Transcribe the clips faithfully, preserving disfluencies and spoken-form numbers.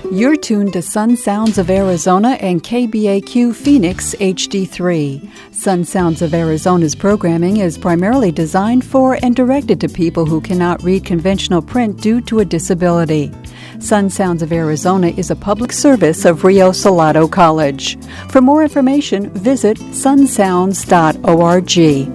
You're tuned to Sun Sounds of Arizona and K B A Q Phoenix H D three. Sun Sounds of Arizona's programming is primarily designed for and directed to people who cannot read conventional print due to a disability. Sun Sounds of Arizona is a public service of Rio Salado College. For more information, visit sun sounds dot org.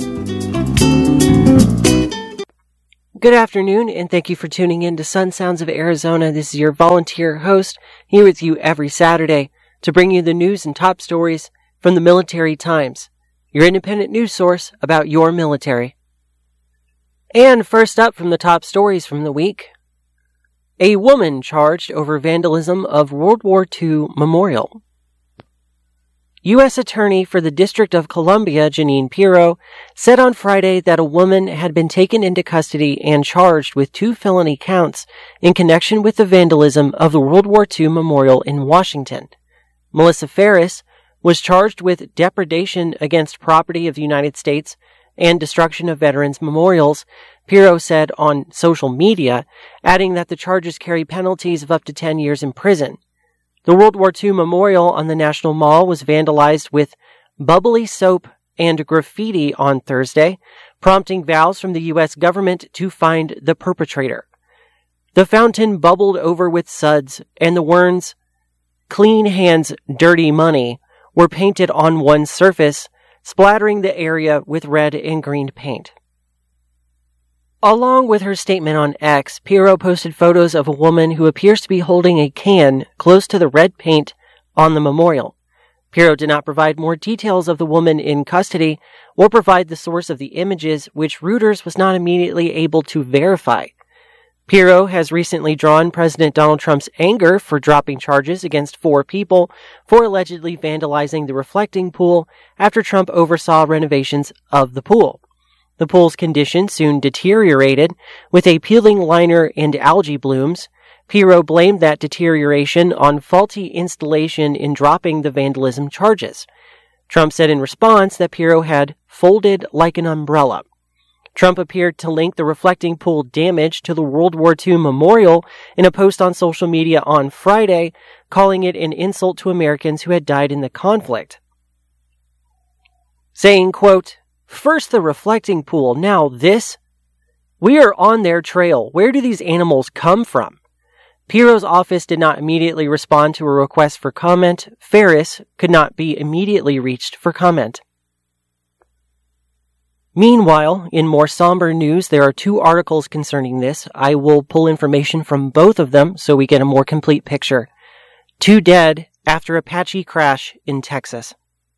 Good afternoon, and thank you for tuning in to Sun Sounds of Arizona. This is your volunteer host, here with you every Saturday to bring you the news and top stories from the Military Times, your independent news source about your military. And first up from the top stories from the week, a woman charged over vandalism of World War Two memorial. U S Attorney for the District of Columbia, Jeanine Pirro, said on Friday that a woman had been taken into custody and charged with two felony counts in connection with the vandalism of the World War Two memorial in Washington. Melissa Ferris was charged with depredation against property of the United States and destruction of veterans' memorials, Pirro said on social media, adding that the charges carry penalties of up to ten years in prison. The World War Two memorial on the National Mall was vandalized with bubbly soap and graffiti on Thursday, prompting vows from the U S government to find the perpetrator. The fountain bubbled over with suds, and the words, "Clean hands, dirty money," were painted on one surface, splattering the area with red and green paint. Along with her statement on X, Pirro posted photos of a woman who appears to be holding a can close to the red paint on the memorial. Pirro did not provide more details of the woman in custody or provide the source of the images, which Reuters was not immediately able to verify. Pirro has recently drawn President Donald Trump's anger for dropping charges against four people for allegedly vandalizing the reflecting pool after Trump oversaw renovations of the pool. The pool's condition soon deteriorated, with a peeling liner and algae blooms. Pirro blamed that deterioration on faulty installation in dropping the vandalism charges. Trump said in response that Pirro had folded like an umbrella. Trump appeared to link the reflecting pool damage to the World War Two memorial in a post on social media on Friday, calling it an insult to Americans who had died in the conflict. Saying, quote, "First the reflecting pool, now this? We are on their trail. Where do these animals come from?" Pirro's office did not immediately respond to a request for comment. Ferris could not be immediately reached for comment. Meanwhile, in more somber news, there are two articles concerning this. I will pull information from both of them so we get a more complete picture. Two dead after Apache crash in Texas.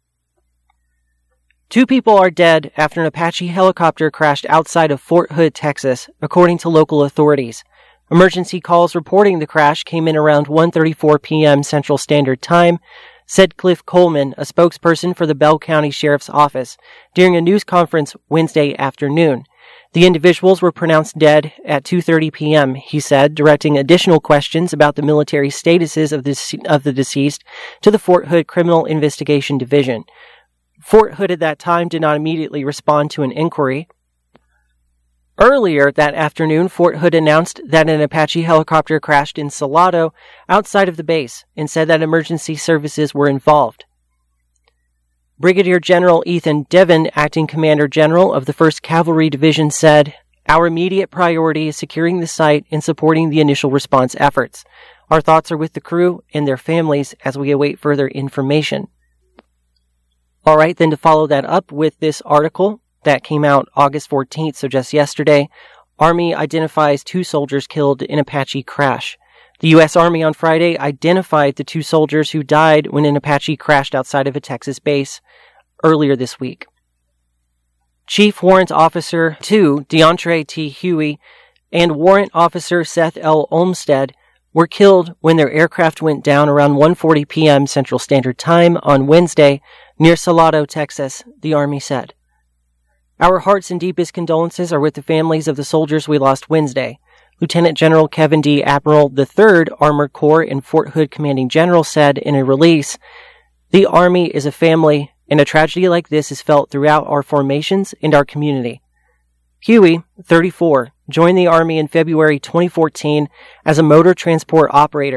Two people are dead after an Apache helicopter crashed outside of Fort Hood, Texas, according to local authorities. Emergency calls reporting the crash came in around one thirty-four p.m. Central Standard Time, said Cliff Coleman, a spokesperson for the Bell County Sheriff's Office, during a news conference Wednesday afternoon. The individuals were pronounced dead at two thirty p.m., he said, directing additional questions about the military statuses of the, of the deceased to the Fort Hood Criminal Investigation Division. Fort Hood at that time did not immediately respond to an inquiry. Earlier that afternoon, Fort Hood announced that an Apache helicopter crashed in Salado outside of the base and said that emergency services were involved. Brigadier General Ethan Devon, acting Commander General of the first Cavalry Division, said, "Our immediate priority is securing the site and supporting the initial response efforts. Our thoughts are with the crew and their families as we await further information." All right, then to follow that up with this article that came out August fourteenth, so just yesterday, Army identifies two soldiers killed in Apache crash. The U S Army on Friday identified the two soldiers who died when an Apache crashed outside of a Texas base earlier this week. Chief Warrant Officer two, DeAndre T. Huey, and Warrant Officer Seth L. Olmstead were killed when their aircraft went down around one forty p.m. Central Standard Time on Wednesday near Salado, Texas, the Army said. "Our hearts and deepest condolences are with the families of the soldiers we lost Wednesday," Lieutenant General Kevin D. Admiral the third Armored Corps and Fort Hood Commanding General said in a release, "The Army is a family, and a tragedy like this is felt throughout our formations and our community." Huey, thirty-four, joined the Army in February twenty fourteen as a motor transport operator,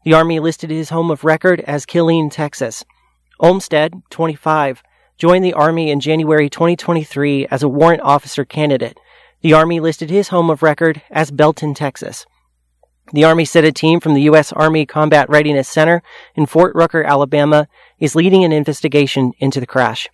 The Army listed his home of record as Killeen, Texas. Olmsted, twenty-five, joined the Army in January twenty twenty-three as a warrant officer candidate. The Army listed his home of record as Belton, Texas. The Army said a team from the U S Army Combat Readiness Center in Fort Rucker, Alabama, is leading an investigation into the crash.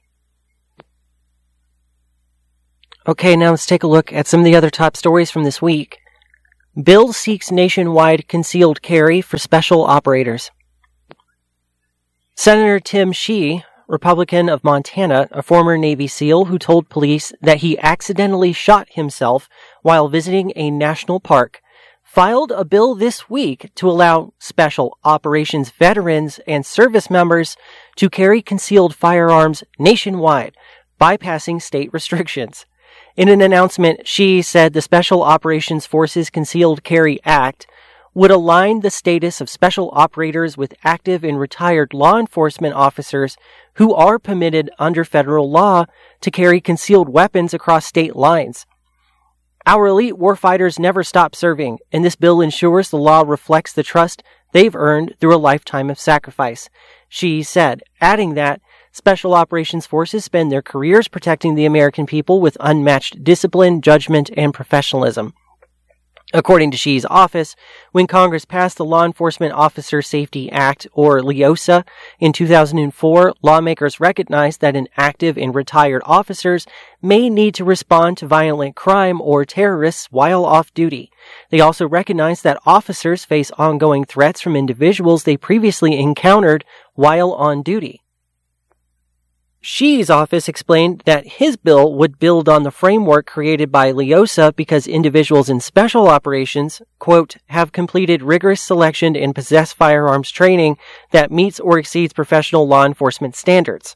Okay, now let's take a look at some of the other top stories from this week. Bill seeks nationwide concealed carry for special operators. Senator Tim Shea, Republican of Montana, a former Navy SEAL who told police that he accidentally shot himself while visiting a national park, filed a bill this week to allow special operations veterans and service members to carry concealed firearms nationwide, bypassing state restrictions. In an announcement, she said the Special Operations Forces Concealed Carry Act would align the status of special operators with active and retired law enforcement officers who are permitted under federal law to carry concealed weapons across state lines. Our elite warfighters never stop serving, and this bill ensures the law reflects the trust they've earned through a lifetime of sacrifice, she said, adding that Special Operations Forces spend their careers protecting the American people with unmatched discipline, judgment, and professionalism. According to Shea's office, when Congress passed the Law Enforcement Officer Safety Act, or LEOSA, in two thousand four, lawmakers recognized that active and retired officers may need to respond to violent crime or terrorists while off duty. They also recognized that officers face ongoing threats from individuals they previously encountered while on duty. Shea's office explained that his bill would build on the framework created by LEOSA because individuals in special operations, quote, have completed rigorous selection and possess firearms training that meets or exceeds professional law enforcement standards.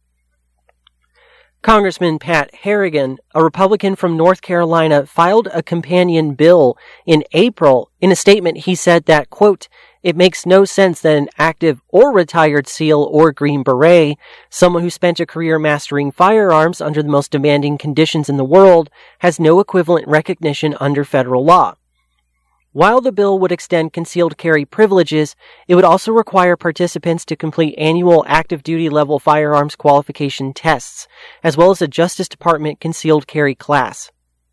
Congressman Pat Harrigan, a Republican from North Carolina, filed a companion bill in April. In a statement, he said that, quote, it makes no sense that an active or retired SEAL or Green Beret, someone who spent a career mastering firearms under the most demanding conditions in the world, has no equivalent recognition under federal law. While the bill would extend concealed carry privileges, it would also require participants to complete annual active duty level firearms qualification tests, as well as a Justice Department concealed carry class.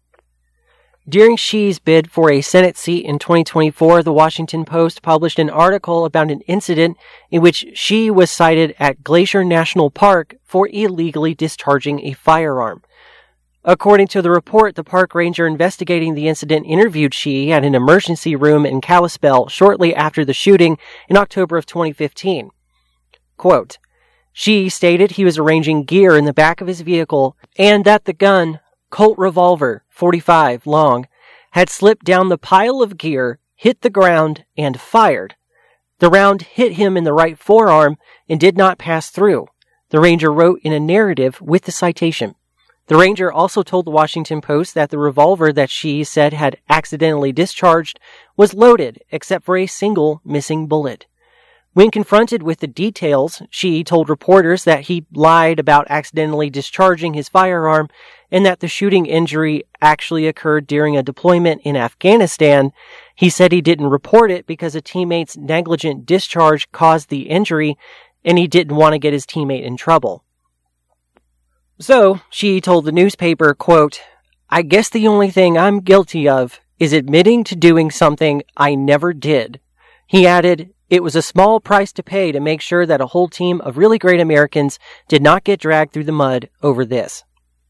During Shea's bid for a Senate seat in twenty twenty-four, the Washington Post published an article about an incident in which Shea was cited at Glacier National Park for illegally discharging a firearm. According to the report, the park ranger investigating the incident interviewed Shea at an emergency room in Kalispell shortly after the shooting in October of twenty fifteen. Quote, Shea stated he was arranging gear in the back of his vehicle and that the gun, Colt revolver, forty-five long, had slipped down the pile of gear, hit the ground, and fired. The round hit him in the right forearm and did not pass through, the ranger wrote in a narrative with the citation. The ranger also told the Washington Post that the revolver that she said had accidentally discharged was loaded except for a single missing bullet. When confronted with the details, Shea told reporters that he lied about accidentally discharging his firearm and that the shooting injury actually occurred during a deployment in Afghanistan. He said he didn't report it because a teammate's negligent discharge caused the injury and he didn't want to get his teammate in trouble. So, Shea told the newspaper, quote, I guess the only thing I'm guilty of is admitting to doing something I never did. He added, it was a small price to pay to make sure that a whole team of really great Americans did not get dragged through the mud over this.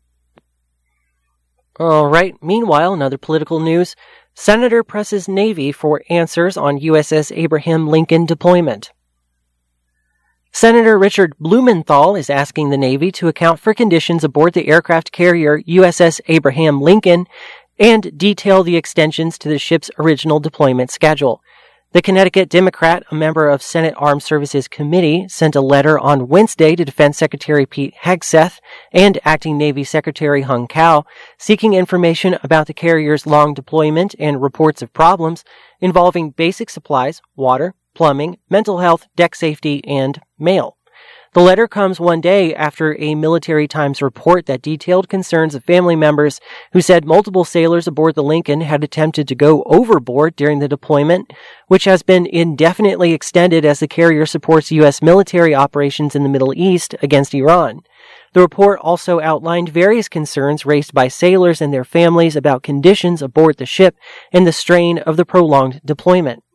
All right, meanwhile, in other political news, Senator presses Navy for answers on U S S Abraham Lincoln deployment. Senator Richard Blumenthal is asking the Navy to account for conditions aboard the aircraft carrier U S S Abraham Lincoln and detail the extensions to the ship's original deployment schedule. The Connecticut Democrat, a member of Senate Armed Services Committee, sent a letter on Wednesday to Defense Secretary Pete Hegseth and Acting Navy Secretary Hung Cao, seeking information about the carrier's long deployment and reports of problems involving basic supplies, water, plumbing, mental health, deck safety, and mail. The letter comes one day after a Military Times report that detailed concerns of family members who said multiple sailors aboard the Lincoln had attempted to go overboard during the deployment, which has been indefinitely extended as the carrier supports U S military operations in the Middle East against Iran. The report also outlined various concerns raised by sailors and their families about conditions aboard the ship and the strain of the prolonged deployment.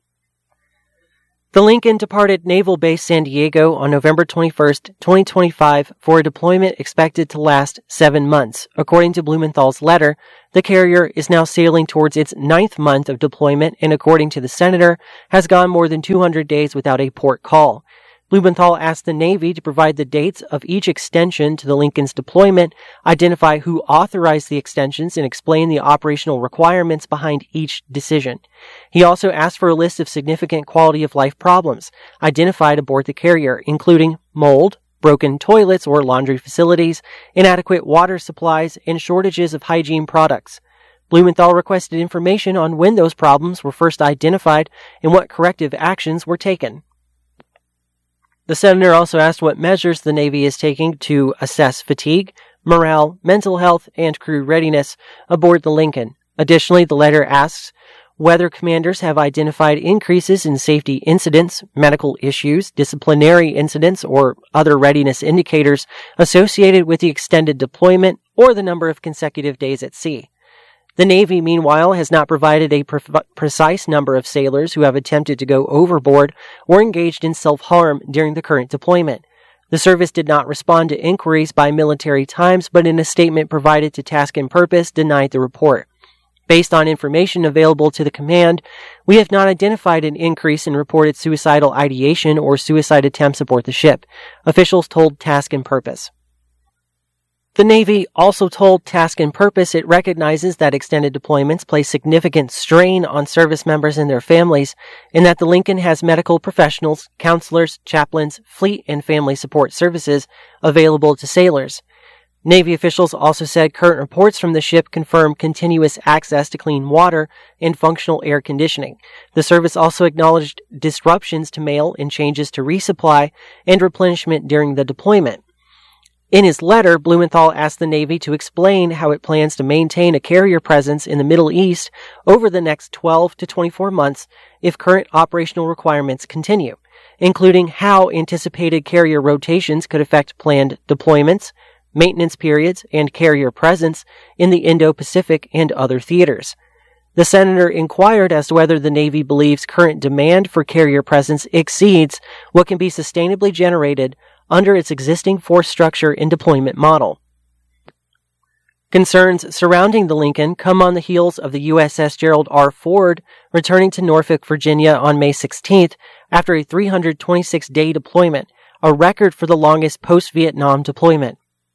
The Lincoln departed Naval Base San Diego on November twenty-first, twenty twenty-five for a deployment expected to last seven months. According to Blumenthal's letter, the carrier is now sailing towards its ninth month of deployment and, according to the senator, has gone more than two hundred days without a port call. Blumenthal asked the Navy to provide the dates of each extension to the Lincoln's deployment, identify who authorized the extensions, and explain the operational requirements behind each decision. He also asked for a list of significant quality of life problems identified aboard the carrier, including mold, broken toilets or laundry facilities, inadequate water supplies, and shortages of hygiene products. Blumenthal requested information on when those problems were first identified and what corrective actions were taken. The senator also asked what measures the Navy is taking to assess fatigue, morale, mental health, and crew readiness aboard the Lincoln. Additionally, the letter asks whether commanders have identified increases in safety incidents, medical issues, disciplinary incidents, or other readiness indicators associated with the extended deployment or the number of consecutive days at sea. The Navy, meanwhile, has not provided a pre- precise number of sailors who have attempted to go overboard or engaged in self-harm during the current deployment. The service did not respond to inquiries by Military Times, but in a statement provided to Task and Purpose, denied the report. Based on information available to the command, we have not identified an increase in reported suicidal ideation or suicide attempts aboard the ship, officials told Task and Purpose. The Navy also told Task and Purpose it recognizes that extended deployments place significant strain on service members and their families, and that the Lincoln has medical professionals, counselors, chaplains, fleet and family support services available to sailors. Navy officials also said current reports from the ship confirm continuous access to clean water and functional air conditioning. The service also acknowledged disruptions to mail and changes to resupply and replenishment during the deployment. In his letter, Blumenthal asked the Navy to explain how it plans to maintain a carrier presence in the Middle East over the next twelve to twenty-four months if current operational requirements continue, including how anticipated carrier rotations could affect planned deployments, maintenance periods, and carrier presence in the Indo-Pacific and other theaters. The senator inquired as to whether the Navy believes current demand for carrier presence exceeds what can be sustainably generated under its existing force structure and deployment model. Concerns surrounding the Lincoln come on the heels of the U S S Gerald R. Ford returning to Norfolk, Virginia on May sixteenth after a three hundred twenty-six day deployment, a record for the longest post-Vietnam deployment.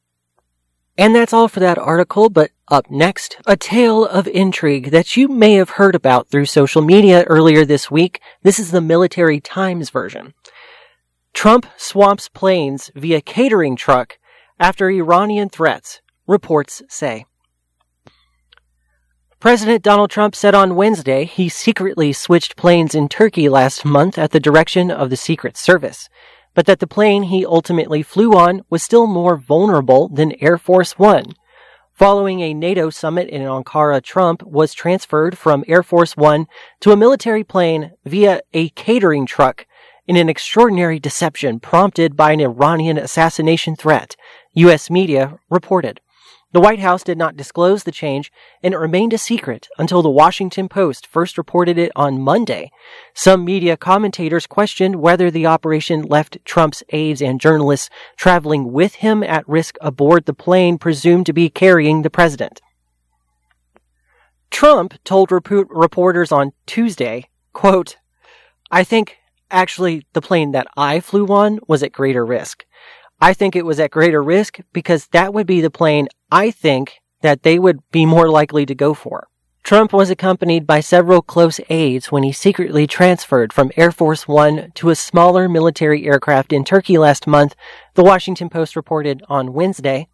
And that's all for that article, but up next, a tale of intrigue that you may have heard about through social media earlier this week. This is the Military Times version. Trump swamps planes via catering truck after Iranian threats, reports say. President Donald Trump said on Wednesday he secretly switched planes in Turkey last month at the direction of the Secret Service, but that the plane he ultimately flew on was still more vulnerable than Air Force One. Following a NATO summit in Ankara, Trump was transferred from Air Force One to a military plane via a catering truck in an extraordinary deception prompted by an Iranian assassination threat, U S media reported. The White House did not disclose the change, and it remained a secret until the Washington Post first reported it on Monday. Some media commentators questioned whether the operation left Trump's aides and journalists traveling with him at risk aboard the plane presumed to be carrying the president. Trump told rep- reporters on Tuesday, quote, "I think actually the plane that I flew on was at greater risk. I think it was at greater risk because that would be the plane I think that they would be more likely to go for." Trump was accompanied by several close aides when he secretly transferred from Air Force One to a smaller military aircraft in Turkey last month, the Washington Post reported on Wednesday.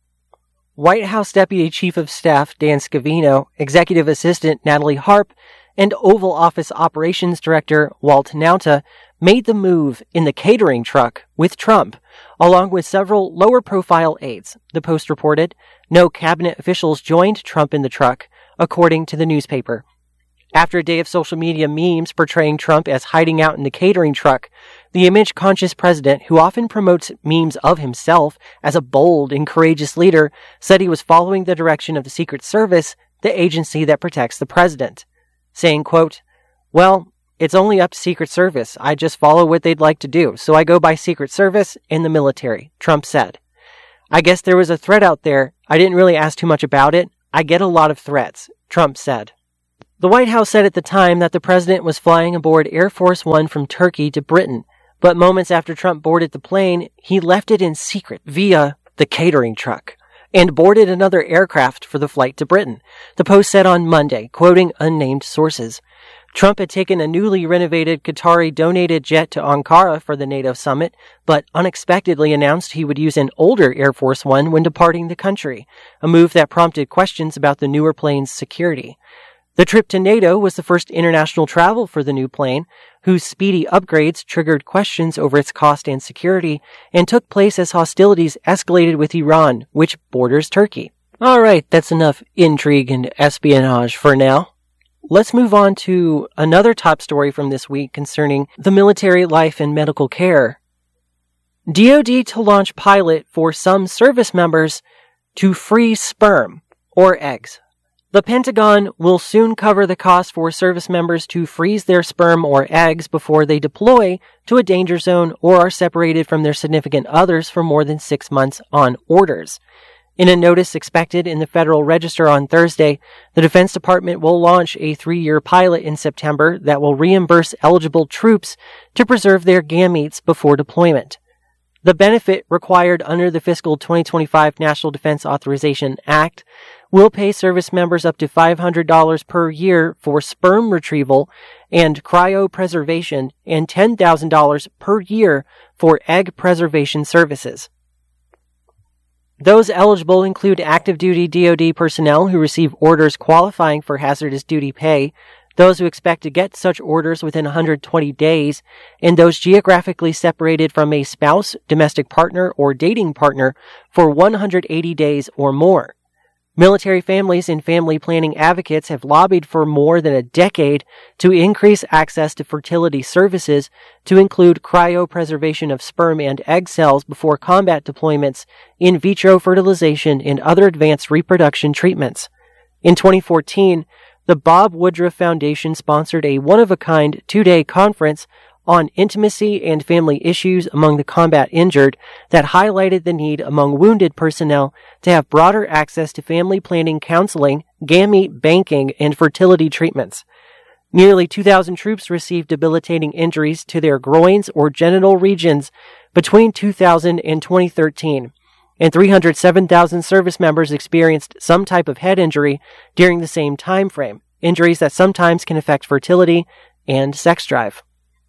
White House Deputy Chief of Staff Dan Scavino, Executive Assistant Natalie Harp, and Oval Office Operations Director Walt Nauta made the move in the catering truck with Trump, along with several lower-profile aides, the Post reported. No cabinet officials joined Trump in the truck, according to the newspaper. After a day of social media memes portraying Trump as hiding out in the catering truck, the image-conscious president, who often promotes memes of himself as a bold and courageous leader, said he was following the direction of the Secret Service, the agency that protects the president, saying, quote, "Well, it's only up to Secret Service. I just follow what they'd like to do, so I go by Secret Service and the military," Trump said. "I guess there was a threat out there. I didn't really ask too much about it. I get a lot of threats," Trump said. The White House said at the time that the president was flying aboard Air Force One from Turkey to Britain, but moments after Trump boarded the plane, he left it in secret via the catering truck and boarded another aircraft for the flight to Britain, the Post said on Monday, quoting unnamed sources. Trump had taken a newly renovated Qatari-donated jet to Ankara for the NATO summit, but unexpectedly announced he would use an older Air Force One when departing the country, a move that prompted questions about the newer plane's security. The trip to NATO was the first international travel for the new plane, whose speedy upgrades triggered questions over its cost and security, and took place as hostilities escalated with Iran, which borders Turkey. All right, that's enough intrigue and espionage for now. Let's move on to another top story from this week concerning the military life and medical care. D O D to launch pilot for some service members to freeze sperm or eggs. The Pentagon will soon cover the cost for service members to freeze their sperm or eggs before they deploy to a danger zone or are separated from their significant others for more than six months on orders. In a notice expected in the Federal Register on Thursday, the Defense Department will launch a three-year pilot in September that will reimburse eligible troops to preserve their gametes before deployment. The benefit required under the fiscal twenty twenty-five National Defense Authorization Act will pay service members up to five hundred dollars per year for sperm retrieval and cryopreservation and ten thousand dollars per year for egg preservation services. Those eligible include active-duty D O D personnel who receive orders qualifying for hazardous duty pay, those who expect to get such orders within one hundred twenty days, and those geographically separated from a spouse, domestic partner, or dating partner for one hundred eighty days or more. Military families and family planning advocates have lobbied for more than a decade to increase access to fertility services to include cryopreservation of sperm and egg cells before combat deployments, in vitro fertilization, and other advanced reproduction treatments. In twenty fourteen, the Bob Woodruff Foundation sponsored a one-of-a-kind two-day conference on intimacy and family issues among the combat injured that highlighted the need among wounded personnel to have broader access to family planning counseling, gamete banking, and fertility treatments. Nearly two thousand troops received debilitating injuries to their groins or genital regions between two thousand and twenty thirteen, and three hundred seven thousand service members experienced some type of head injury during the same time frame, injuries that sometimes can affect fertility and sex drive.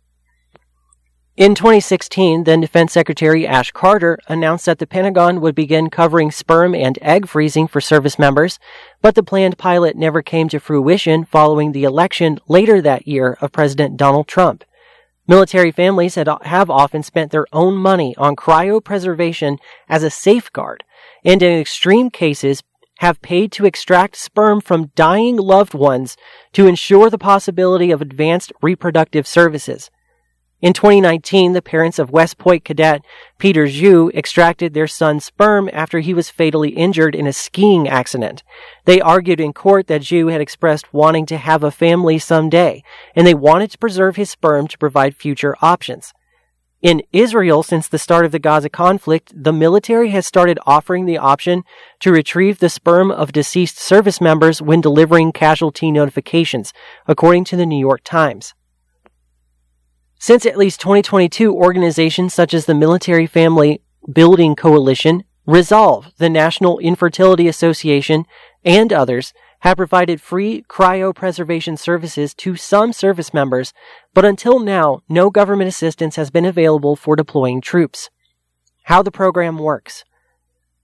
In twenty sixteen, then Defense Secretary Ash Carter announced that the Pentagon would begin covering sperm and egg freezing for service members, but the planned pilot never came to fruition following the election later that year of President Donald Trump. Military families had, have often spent their own money on cryopreservation as a safeguard, and in extreme cases have paid to extract sperm from dying loved ones to ensure the possibility of advanced reproductive services. In twenty nineteen, the parents of West Point cadet Peter Zhu extracted their son's sperm after he was fatally injured in a skiing accident. They argued in court that Zhu had expressed wanting to have a family someday, and they wanted to preserve his sperm to provide future options. In Israel, since the start of the Gaza conflict, the military has started offering the option to retrieve the sperm of deceased service members when delivering casualty notifications, according to the New York Times. Since at least twenty twenty-two, organizations such as the Military Family Building Coalition, Resolve, the National Infertility Association, and others have provided free cryopreservation services to some service members, but until now, no government assistance has been available for deploying troops. How the program works.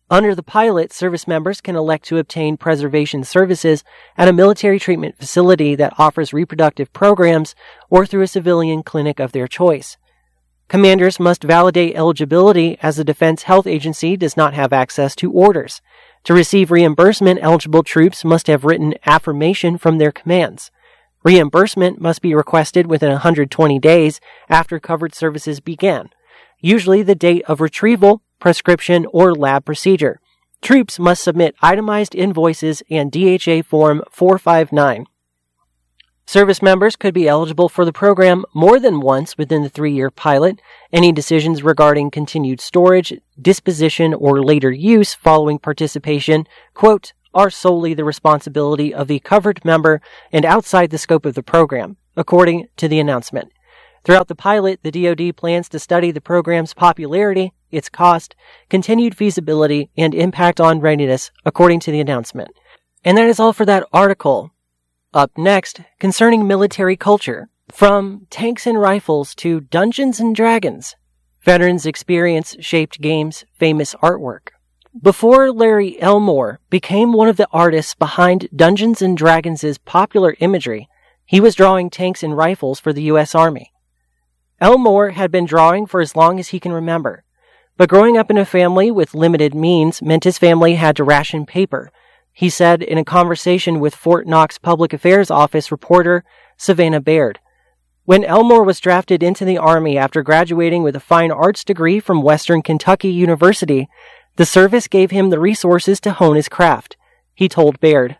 Under the pilot, service members can elect to obtain preservation services at a military treatment facility that offers reproductive programs or through a civilian clinic of their choice. Commanders must validate eligibility as the Defense Health Agency does not have access to orders. To receive reimbursement, eligible troops must have written affirmation from their commands. Reimbursement must be requested within one hundred twenty days after covered services began, usually the date of retrieval, prescription, or lab procedure. Troops must submit itemized invoices and D H A Form four five nine. Service members could be eligible for the program more than once within the three-year pilot. Any decisions regarding continued storage, disposition, or later use following participation, quote, are solely the responsibility of the covered member and outside the scope of the program, according to the announcement. Throughout the pilot, the D O D plans to study the program's popularity, its cost, continued feasibility, and impact on readiness, according to the announcement. And that is all for that article. Up next, concerning military culture. From tanks and rifles to Dungeons and Dragons, veterans' experience shaped games' famous artwork. Before Larry Elmore became one of the artists behind Dungeons and Dragons' popular imagery, he was drawing tanks and rifles for the U S Army. Elmore had been drawing for as long as he can remember, but growing up in a family with limited means meant his family had to ration paper, he said in a conversation with Fort Knox Public Affairs Office reporter Savannah Baird. When Elmore was drafted into the Army after graduating with a fine arts degree from Western Kentucky University, the service gave him the resources to hone his craft, he told Baird.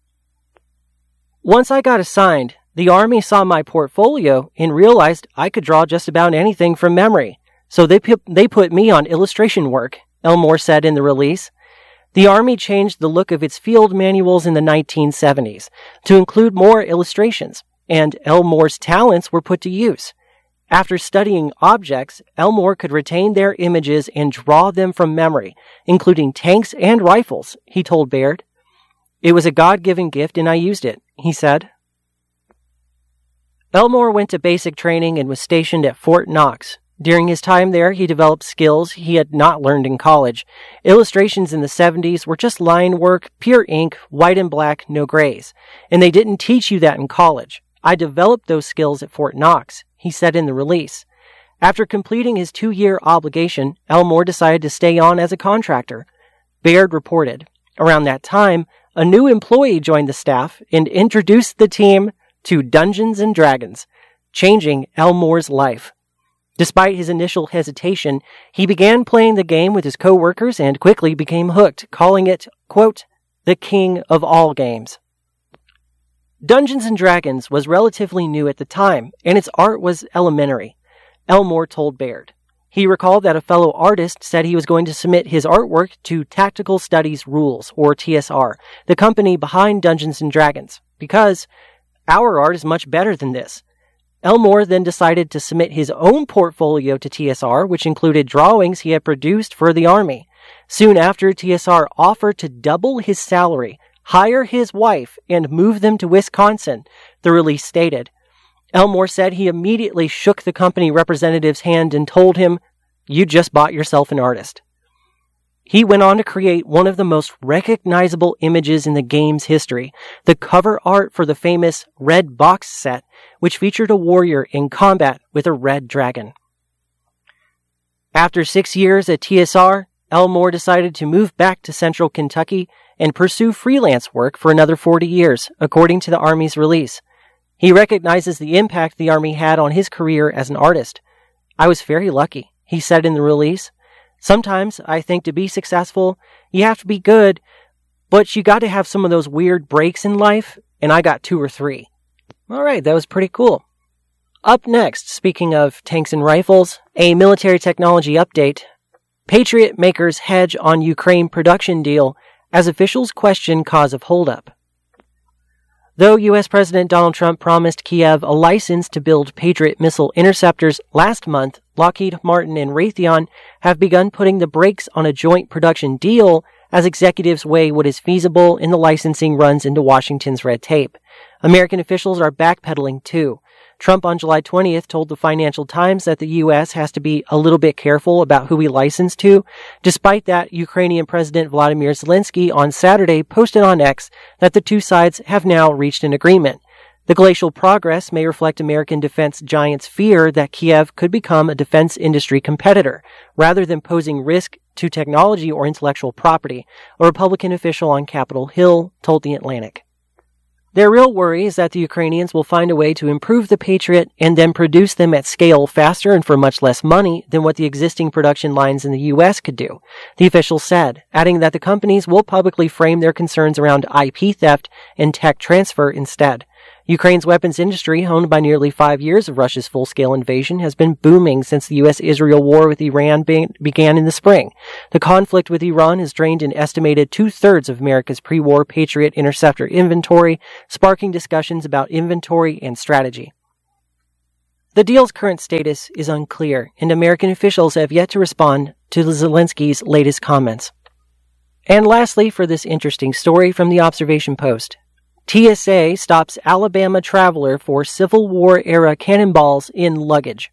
Once I got assigned, the Army saw my portfolio and realized I could draw just about anything from memory, so they pu- they put me on illustration work, Elmore said in the release. The Army changed the look of its field manuals in the nineteen seventies to include more illustrations, and Elmore's talents were put to use. After studying objects, Elmore could retain their images and draw them from memory, including tanks and rifles, he told Baird. It was a God-given gift and I used it, he said. Elmore went to basic training and was stationed at Fort Knox. During his time there, he developed skills he had not learned in college. Illustrations in the seventies were just line work, pure ink, white and black, no grays. And they didn't teach you that in college. I developed those skills at Fort Knox, he said in the release. After completing his two-year obligation, Elmore decided to stay on as a contractor. Baird reported. Around that time, a new employee joined the staff and introduced the team to Dungeons and Dragons, changing Elmore's life. Despite his initial hesitation, he began playing the game with his co-workers and quickly became hooked, calling it, quote, the king of all games. Dungeons and Dragons was relatively new at the time, and its art was elementary, Elmore told Baird. He recalled that a fellow artist said he was going to submit his artwork to Tactical Studies Rules, or T S R, the company behind Dungeons and Dragons, because our art is much better than this. Elmore then decided to submit his own portfolio to T S R, which included drawings he had produced for the Army. Soon after, T S R offered to double his salary, hire his wife, and move them to Wisconsin, the release stated. Elmore said he immediately shook the company representative's hand and told him, "You just bought yourself an artist." He went on to create one of the most recognizable images in the game's history, the cover art for the famous Red Box set, which featured a warrior in combat with a red dragon. After six years at T S R, Elmore decided to move back to central Kentucky and pursue freelance work for another forty years, according to the Army's release. He recognizes the impact the Army had on his career as an artist. "I was very lucky," he said in the release. "Sometimes I think to be successful, you have to be good, but you got to have some of those weird breaks in life, and I got two or three." All right, that was pretty cool. Up next, speaking of tanks and rifles, a military technology update. Patriot makers hedge on Ukraine production deal as officials question cause of holdup. Though U S President Donald Trump promised Kiev a license to build Patriot missile interceptors last month, Lockheed Martin and Raytheon have begun putting the brakes on a joint production deal as executives weigh what is feasible and the licensing runs into Washington's red tape. American officials are backpedaling too. Trump on July twentieth told the Financial Times that the U S has to be a little bit careful about who we license to. Despite that, Ukrainian President Vladimir Zelensky on Saturday posted on X that the two sides have now reached an agreement. The glacial progress may reflect American defense giants' fear that Kiev could become a defense industry competitor, rather than posing risk to technology or intellectual property, a Republican official on Capitol Hill told The Atlantic. Their real worry is that the Ukrainians will find a way to improve the Patriot and then produce them at scale faster and for much less money than what the existing production lines in the U S could do, the official said, adding that the companies will publicly frame their concerns around I P theft and tech transfer instead. Ukraine's weapons industry, honed by nearly five years of Russia's full-scale invasion, has been booming since the U S Israel war with Iran be- began in the spring. The conflict with Iran has drained an estimated two-thirds of America's pre-war Patriot interceptor inventory, sparking discussions about inventory and strategy. The deal's current status is unclear, and American officials have yet to respond to Zelensky's latest comments. And lastly, for this interesting story from the Observation Post, T S A stops Alabama traveler for Civil War-era cannonballs in luggage.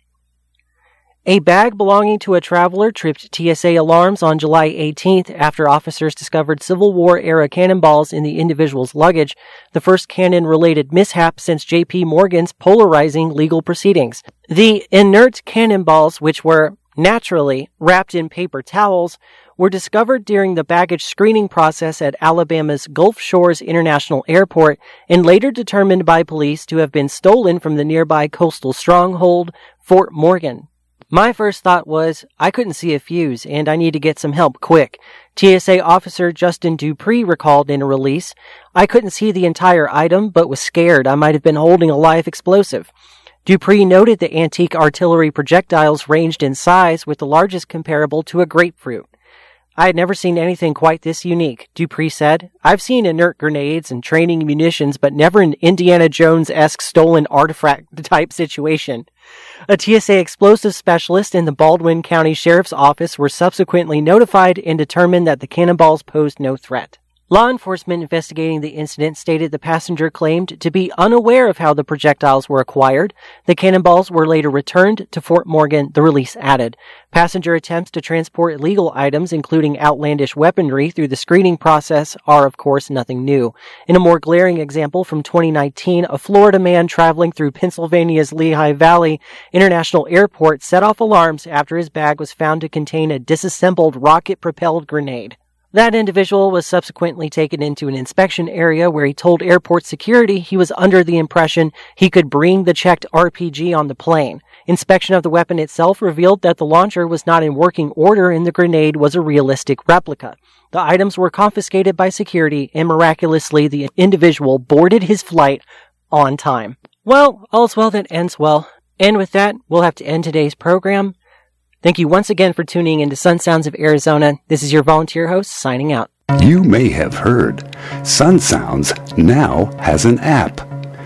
A bag belonging to a traveler tripped T S A alarms on July eighteenth after officers discovered Civil War-era cannonballs in the individual's luggage, the first cannon-related mishap since J P. Morgan's polarizing legal proceedings. The inert cannonballs, which were naturally wrapped in paper towels, were discovered during the baggage screening process at Alabama's Gulf Shores International Airport and later determined by police to have been stolen from the nearby coastal stronghold, Fort Morgan. My first thought was, I couldn't see a fuse and I need to get some help quick. T S A officer Justin Dupree recalled in a release, I couldn't see the entire item but was scared I might have been holding a live explosive. Dupree noted the antique artillery projectiles ranged in size with the largest comparable to a grapefruit. I had never seen anything quite this unique, Dupree said. I've seen inert grenades and training munitions, but never an Indiana Jones-esque stolen artifact-type situation. A T S A explosive specialist in the Baldwin County Sheriff's Office were subsequently notified and determined that the cannonballs posed no threat. Law enforcement investigating the incident stated the passenger claimed to be unaware of how the projectiles were acquired. The cannonballs were later returned to Fort Morgan, the release added. Passenger attempts to transport illegal items, including outlandish weaponry, through the screening process are, of course, nothing new. In a more glaring example from twenty nineteen, a Florida man traveling through Pennsylvania's Lehigh Valley International Airport set off alarms after his bag was found to contain a disassembled rocket-propelled grenade. That individual was subsequently taken into an inspection area where he told airport security he was under the impression he could bring the checked R P G on the plane. Inspection of the weapon itself revealed that the launcher was not in working order and the grenade was a realistic replica. The items were confiscated by security and miraculously the individual boarded his flight on time. Well, all's well that ends well. And with that, we'll have to end today's program. Thank you once again for tuning into Sun Sounds of Arizona. This is your volunteer host, signing out. You may have heard Sun Sounds now has an app.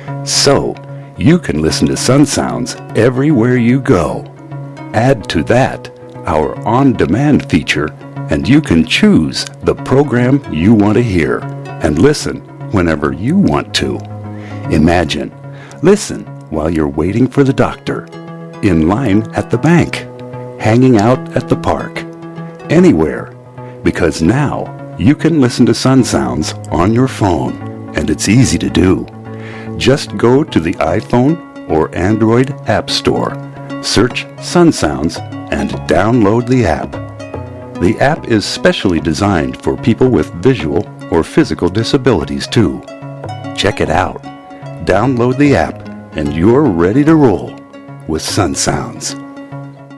So, you can listen to Sun Sounds everywhere you go. Add to that our on-demand feature, and you can choose the program you want to hear and listen whenever you want to. Imagine, listen while you're waiting for the doctor, in line at the bank, hanging out at the park, anywhere, because now you can listen to Sun Sounds on your phone, and it's easy to do. Just go to the iPhone or Android App Store, search Sun Sounds, and download the app. The app is specially designed for people with visual or physical disabilities too. Check it out. Download the app, and you're ready to roll with Sun Sounds.